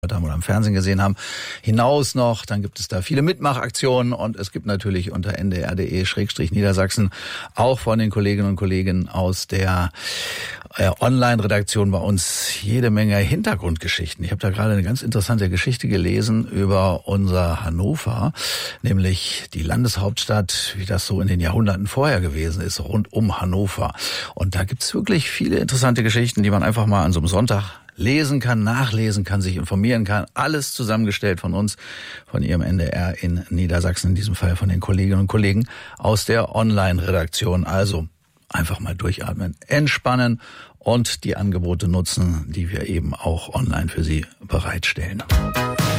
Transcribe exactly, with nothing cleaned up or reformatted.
haben oder im Fernsehen gesehen haben, hinaus noch. Dann gibt es da viele Mitmachaktionen und es gibt natürlich unter n d r punkt d e Schrägstrich Niedersachsen auch von den Kolleginnen und Kollegen aus der äh, Online-Redaktion bei uns jede Menge Hintergrundgeschichten. Ich habe da gerade eine ganz interessante Geschichte gelesen über unser Hannover, nämlich die Landeshauptstadt, wie das so in den Jahrhunderten vorher gewesen ist, rund um Hannover. Und da gibt's wirklich viele interessante Geschichten, die man einfach mal an so einem Sonntag lesen kann, nachlesen kann, sich informieren kann. Alles zusammengestellt von uns, von Ihrem N D R in Niedersachsen, in diesem Fall von den Kolleginnen und Kollegen aus der Online-Redaktion. Also einfach mal durchatmen, entspannen und die Angebote nutzen, die wir eben auch online für Sie bereitstellen.